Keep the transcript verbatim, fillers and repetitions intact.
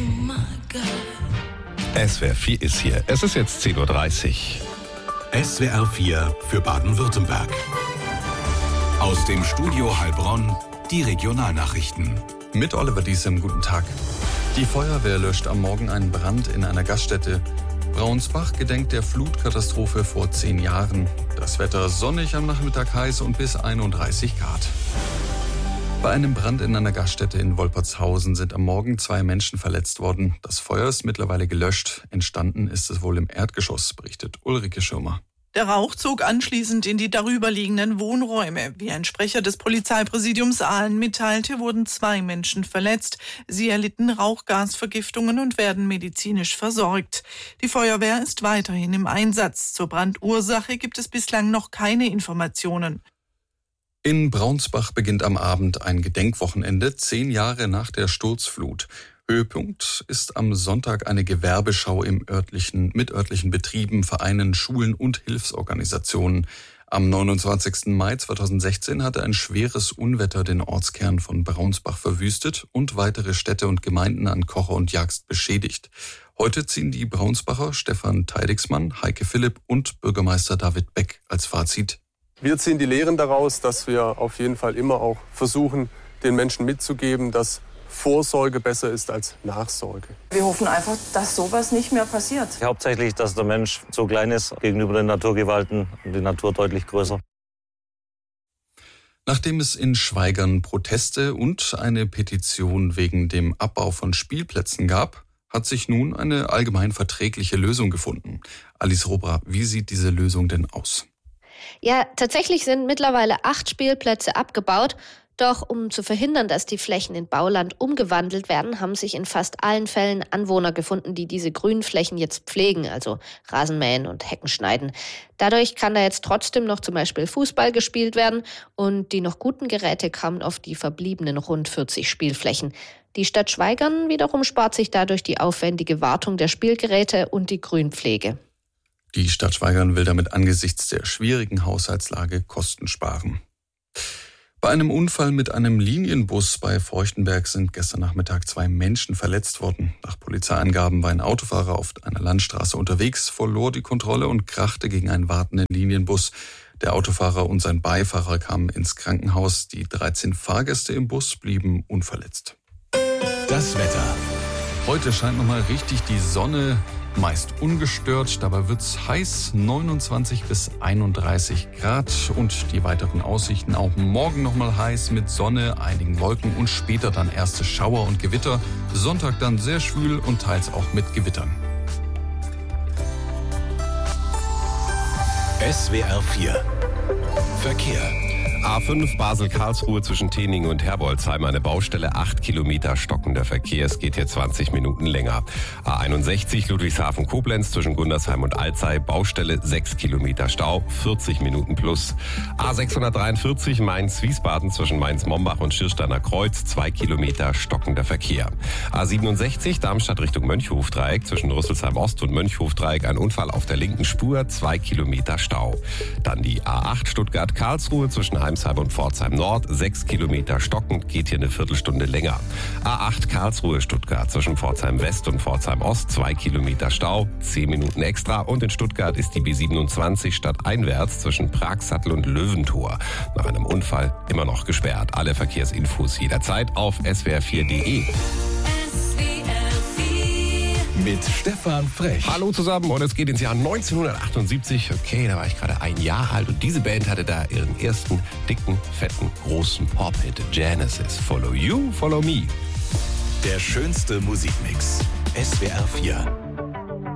S W R vier ist hier. Es ist jetzt zehn Uhr dreißig. S W R vier für Baden-Württemberg. Aus dem Studio Heilbronn die Regionalnachrichten. Mit Oliver Diesem, guten Tag. Die Feuerwehr löscht am Morgen einen Brand in einer Gaststätte. Braunsbach gedenkt der Flutkatastrophe vor zehn Jahren. Das Wetter sonnig, am Nachmittag heiß und bis einunddreißig Grad. Bei einem Brand in einer Gaststätte in Wolpertshausen sind am Morgen zwei Menschen verletzt worden. Das Feuer ist mittlerweile gelöscht. Entstanden ist es wohl im Erdgeschoss, berichtet Ulrike Schirmer. Der Rauch zog anschließend in die darüberliegenden Wohnräume. Wie ein Sprecher des Polizeipräsidiums Aalen mitteilte, wurden zwei Menschen verletzt. Sie erlitten Rauchgasvergiftungen und werden medizinisch versorgt. Die Feuerwehr ist weiterhin im Einsatz. Zur Brandursache gibt es bislang noch keine Informationen. In Braunsbach beginnt am Abend ein Gedenkwochenende, zehn Jahre nach der Sturzflut. Höhepunkt ist am Sonntag eine Gewerbeschau im örtlichen, mit örtlichen Betrieben, Vereinen, Schulen und Hilfsorganisationen. Am neunundzwanzigsten Mai zweitausendsechzehn hatte ein schweres Unwetter den Ortskern von Braunsbach verwüstet und weitere Städte und Gemeinden an Kocher und Jagst beschädigt. Heute ziehen die Braunsbacher Stefan Teidigsmann, Heike Philipp und Bürgermeister David Beck als Fazit: Wir ziehen die Lehren daraus, dass wir auf jeden Fall immer auch versuchen, den Menschen mitzugeben, dass Vorsorge besser ist als Nachsorge. Wir hoffen einfach, dass sowas nicht mehr passiert. Hauptsächlich, dass der Mensch so klein ist gegenüber den Naturgewalten und die Natur deutlich größer. Nachdem es in Schwaigern Proteste und eine Petition wegen dem Abbau von Spielplätzen gab, hat sich nun eine allgemein verträgliche Lösung gefunden. Alice Robra, wie sieht diese Lösung denn aus? Ja, tatsächlich sind mittlerweile acht Spielplätze abgebaut. Doch um zu verhindern, dass die Flächen in Bauland umgewandelt werden, haben sich in fast allen Fällen Anwohner gefunden, die diese grünen Flächen jetzt pflegen, also Rasenmähen und Hecken schneiden. Dadurch kann da jetzt trotzdem noch zum Beispiel Fußball gespielt werden und die noch guten Geräte kamen auf die verbliebenen rund vierzig Spielflächen. Die Stadt Schwaigern wiederum spart sich dadurch die aufwendige Wartung der Spielgeräte und die Grünpflege. Die Stadt Schwaigern will damit angesichts der schwierigen Haushaltslage Kosten sparen. Bei einem Unfall mit einem Linienbus bei Feuchtenberg sind gestern Nachmittag zwei Menschen verletzt worden. Nach Polizeiangaben war ein Autofahrer auf einer Landstraße unterwegs, verlor die Kontrolle und krachte gegen einen wartenden Linienbus. Der Autofahrer und sein Beifahrer kamen ins Krankenhaus. Die dreizehn Fahrgäste im Bus blieben unverletzt. Das Wetter. Heute scheint nochmal richtig die Sonne, meist ungestört. Dabei wird's heiß, neunundzwanzig bis einunddreißig Grad. Und die weiteren Aussichten: auch morgen nochmal heiß mit Sonne, einigen Wolken und später dann erste Schauer und Gewitter. Sonntag dann sehr schwül und teils auch mit Gewittern. S W R vier Verkehr. A fünf Basel-Karlsruhe zwischen Teningen und Herbolzheim, eine Baustelle, acht Kilometer stockender Verkehr. Es geht hier zwanzig Minuten länger. A einundsechzig Ludwigshafen-Koblenz zwischen Gundersheim und Alzey, Baustelle, sechs Kilometer Stau, vierzig Minuten plus. A sechshundertdreiundvierzig Mainz-Wiesbaden zwischen Mainz-Mombach und Schirsteiner Kreuz, zwei Kilometer stockender Verkehr. A siebenundsechzig Darmstadt Richtung Mönchhofdreieck zwischen Rüsselsheim-Ost und Mönchhofdreieck, ein Unfall auf der linken Spur, zwei Kilometer Stau. Dann die A acht Stuttgart-Karlsruhe zwischen Heimsheim und Pforzheim Nord, sechs Kilometer stockend, geht hier eine Viertelstunde länger. A acht Karlsruhe-Stuttgart zwischen Pforzheim West und Pforzheim Ost, zwei Kilometer Stau, zehn Minuten extra. Und in Stuttgart ist die B siebenundzwanzig stadteinwärts zwischen Pragsattel und Löwentor nach einem Unfall immer noch gesperrt. Alle Verkehrsinfos jederzeit auf S W R vier punkt de. Mit Stefan Frech. Hallo zusammen, und es geht ins Jahr neunzehnhundertachtundsiebzig. Okay, da war ich gerade ein Jahr alt und diese Band hatte da ihren ersten dicken, fetten, großen Pop-Hit. Genesis, Follow You, Follow Me. Der schönste Musikmix. S W R vier.